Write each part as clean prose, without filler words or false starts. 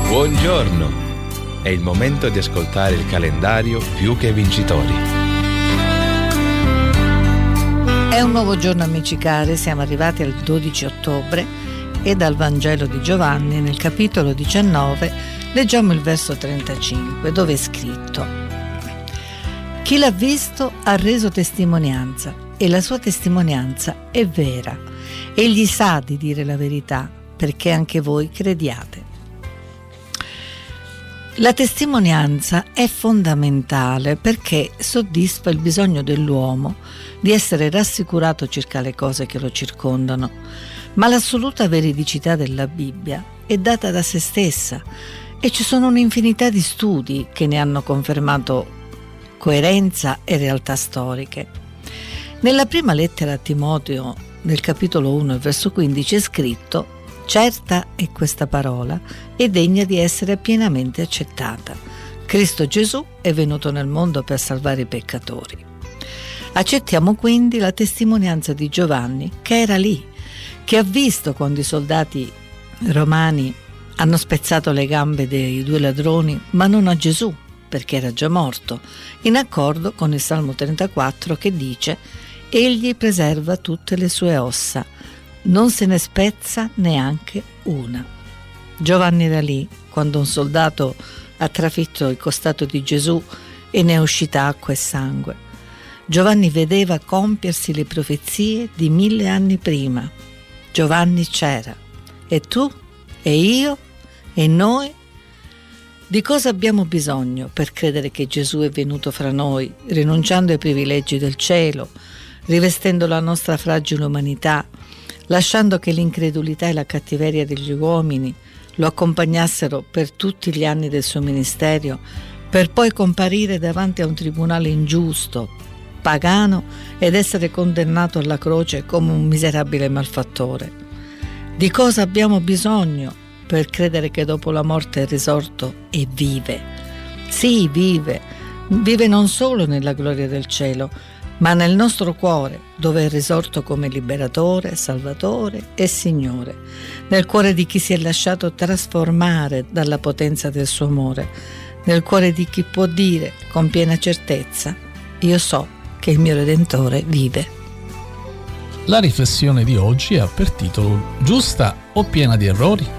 Buongiorno! È il momento di ascoltare il calendario Più che Vincitori. È un nuovo giorno, amici cari, siamo arrivati al 12 ottobre e dal Vangelo di Giovanni, nel capitolo 19, leggiamo il verso 35, dove è scritto: Chi l'ha visto ha reso testimonianza e la sua testimonianza è vera. Egli sa di dire la verità perché anche voi crediate. La testimonianza è fondamentale perché soddisfa il bisogno dell'uomo di essere rassicurato circa le cose che lo circondano, ma l'assoluta veridicità della Bibbia è data da se stessa e ci sono un'infinità di studi che ne hanno confermato coerenza e realtà storiche. Nella prima lettera a Timoteo, nel capitolo 1, verso 15, è scritto: certa è questa parola e degna di essere pienamente accettata. Cristo Gesù è venuto nel mondo per salvare i peccatori. Accettiamo quindi la testimonianza di Giovanni, che era lì, che ha visto quando i soldati romani hanno spezzato le gambe dei due ladroni, ma non a Gesù, perché era già morto, in accordo con il Salmo 34 che dice: egli preserva tutte le sue ossa, non se ne spezza neanche una. Giovanni era lì quando un soldato ha trafitto il costato di Gesù e ne è uscita acqua e sangue. Giovanni vedeva compiersi le profezie di 1000 anni prima. Giovanni c'era. E tu? E io? E noi? Di cosa abbiamo bisogno per credere che Gesù è venuto fra noi, rinunciando ai privilegi del cielo, rivestendo la nostra fragile umanità, lasciando che l'incredulità e la cattiveria degli uomini lo accompagnassero per tutti gli anni del suo ministero, per poi comparire davanti a un tribunale ingiusto, pagano, ed essere condannato alla croce come un miserabile malfattore. Di cosa abbiamo bisogno per credere che dopo la morte è risorto e vive? Sì, vive non solo nella gloria del cielo, ma nel nostro cuore, dove è risorto come liberatore, salvatore e Signore, nel cuore di chi si è lasciato trasformare dalla potenza del suo amore, nel cuore di chi può dire con piena certezza: io so che il mio Redentore vive. La riflessione di oggi ha per titolo: giusta o piena di errori?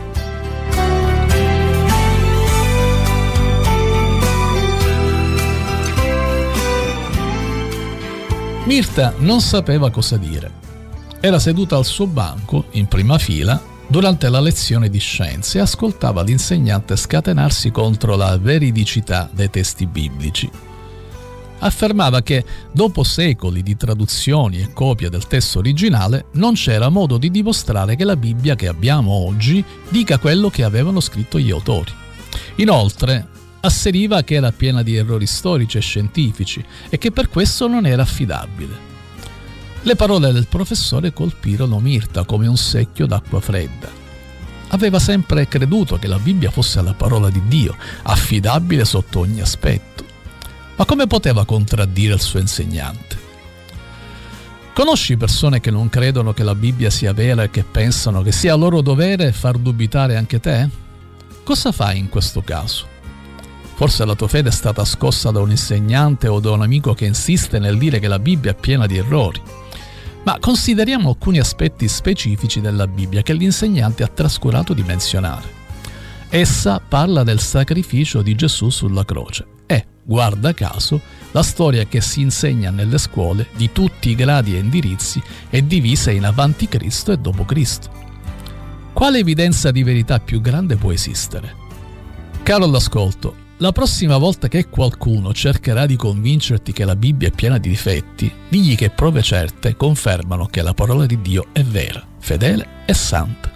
Mirta non sapeva cosa dire. Era seduta al suo banco, in prima fila, durante la lezione di scienze e ascoltava l'insegnante scatenarsi contro la veridicità dei testi biblici. Affermava che, dopo secoli di traduzioni e copie del testo originale, non c'era modo di dimostrare che la Bibbia che abbiamo oggi dica quello che avevano scritto gli autori. Inoltre, asseriva che era piena di errori storici e scientifici e che per questo non era affidabile. Le parole del professore colpirono Mirta come un secchio d'acqua fredda. Aveva sempre creduto che la Bibbia fosse la parola di Dio, affidabile sotto ogni aspetto. Ma come poteva contraddire il suo insegnante? Conosci persone che non credono che la Bibbia sia vera e che pensano che sia loro dovere far dubitare anche te? Cosa fai in questo caso? Forse la tua fede è stata scossa da un insegnante o da un amico che insiste nel dire che la Bibbia è piena di errori. Ma consideriamo alcuni aspetti specifici della Bibbia che l'insegnante ha trascurato di menzionare. Essa parla del sacrificio di Gesù sulla croce e, guarda caso, la storia che si insegna nelle scuole di tutti i gradi e indirizzi è divisa in avanti Cristo e dopo Cristo. Quale evidenza di verità più grande può esistere? Caro all'ascolto, la prossima volta che qualcuno cercherà di convincerti che la Bibbia è piena di difetti, digli che prove certe confermano che la parola di Dio è vera, fedele e santa.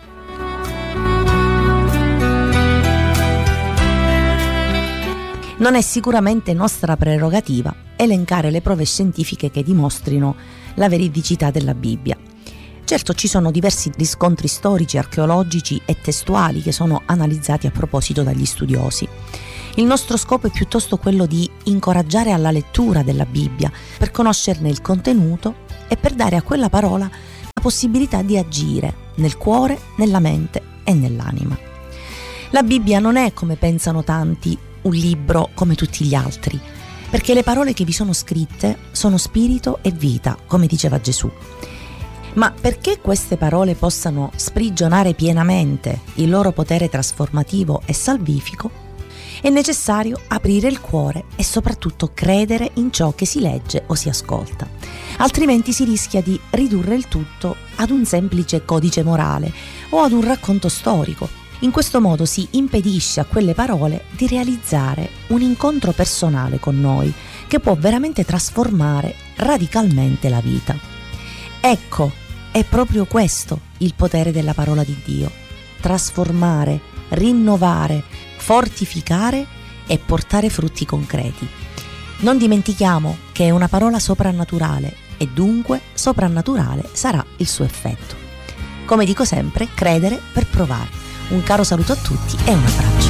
Non è sicuramente nostra prerogativa elencare le prove scientifiche che dimostrino la veridicità della Bibbia. Certo, ci sono diversi riscontri storici, archeologici e testuali che sono analizzati a proposito dagli studiosi. Il nostro scopo è piuttosto quello di incoraggiare alla lettura della Bibbia per conoscerne il contenuto e per dare a quella parola la possibilità di agire nel cuore, nella mente e nell'anima. La Bibbia non è, come pensano tanti, un libro come tutti gli altri, perché le parole che vi sono scritte sono spirito e vita, come diceva Gesù. Ma perché queste parole possano sprigionare pienamente il loro potere trasformativo e salvifico, è necessario aprire il cuore e soprattutto credere in ciò che si legge o si ascolta. Altrimenti si rischia di ridurre il tutto ad un semplice codice morale o ad un racconto storico. In questo modo si impedisce a quelle parole di realizzare un incontro personale con noi che può veramente trasformare radicalmente la vita. Ecco, è proprio questo il potere della parola di Dio: trasformare, rinnovare, fortificare e portare frutti concreti. Non dimentichiamo che è una parola soprannaturale e dunque soprannaturale sarà il suo effetto. Come dico sempre, credere per provare. Un caro saluto a tutti e un abbraccio.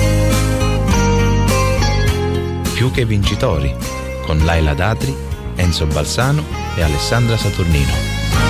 Più che vincitori, con Laila Datri, Enzo Balsano e Alessandra Saturnino.